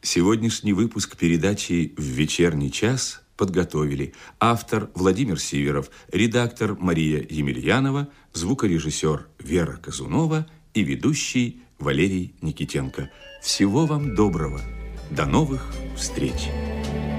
Сегодняшний выпуск передачи «В вечерний час» подготовили автор Владимир Сиверов, редактор Мария Емельянова, звукорежиссер Вера Казунова и ведущий Валерий Никитенко. Всего вам доброго. До новых встреч!